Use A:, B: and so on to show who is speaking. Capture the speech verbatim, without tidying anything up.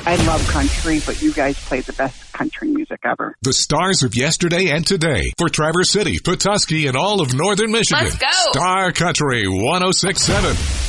A: I love country, but you guys play the best country music ever.
B: The stars of yesterday and today for Traverse City, Petoskey, and all of northern Michigan.
C: Let's go.
B: Star Country one oh six point seven.